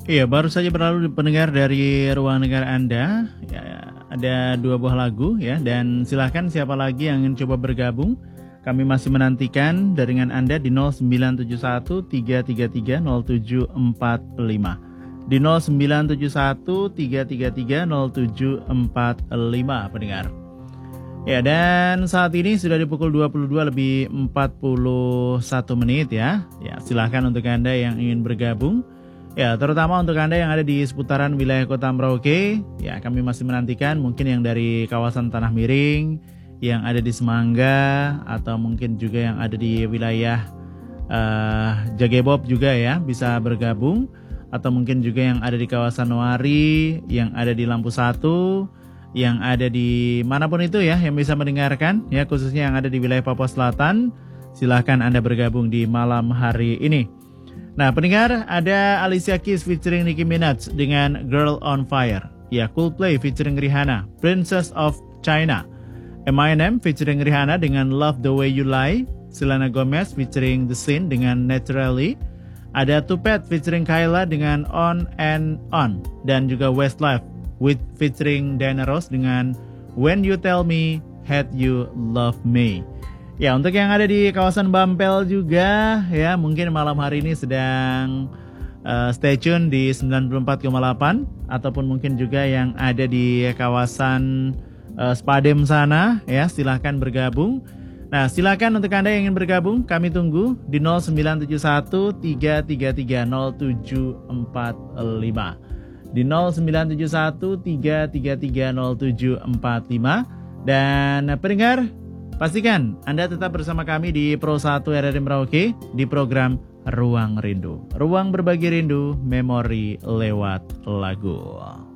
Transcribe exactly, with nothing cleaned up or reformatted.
Iya, baru saja berlalu pendengar dari ruang dengar Anda. Ya, ada dua buah lagu ya, dan silahkan siapa lagi yang ingin coba bergabung. Kami masih menantikan jaringan Anda di nol sembilan tujuh satu tiga tiga tiga nol tujuh empat lima. Di nol sembilan tujuh satu tiga tiga tiga nol tujuh empat lima pendengar. Ya, dan saat ini sudah di pukul dua puluh dua lebih empat puluh satu menit ya. Ya, silahkan untuk Anda yang ingin bergabung. Ya, terutama untuk Anda yang ada di seputaran wilayah Kota Merauke, ya kami masih menantikan mungkin yang dari kawasan Tanah Miring, yang ada di Semangga, atau mungkin juga yang ada di wilayah uh, Jagebob juga ya, bisa bergabung. Atau mungkin juga yang ada di kawasan Noari, yang ada di Lampu Satu, yang ada di manapun itu ya, yang bisa mendengarkan, ya khususnya yang ada di wilayah Papua Selatan, silahkan Anda bergabung di malam hari ini. Nah, pendengar, ada Alicia Keys featuring Nicki Minaj dengan Girl on Fire. Ya, Coldplay featuring Rihanna, Princess of China. Eminem featuring Rihanna dengan Love the Way You Lie. Selena Gomez featuring The Sin dengan Naturally. Ada Tupac featuring Kyla dengan On and On. Dan juga Westlife with featuring Diana Ross dengan When You Tell Me Had You Love Me. Ya, untuk yang ada di kawasan Bampel juga ya, mungkin malam hari ini sedang uh, stay tune di sembilan puluh empat koma delapan, ataupun mungkin juga yang ada di kawasan uh, Spadem sana ya, silahkan bergabung. Nah, silahkan untuk Anda yang ingin bergabung, kami tunggu di nol sembilan tujuh satu tiga tiga tiga nol tujuh empat lima. Di nol sembilan tujuh satu tiga tiga tiga nol tujuh empat lima. Dan pendengar, pastikan Anda tetap bersama kami di Pro satu R R I Merauke di program Ruang Rindu. Ruang berbagi rindu, memori lewat lagu.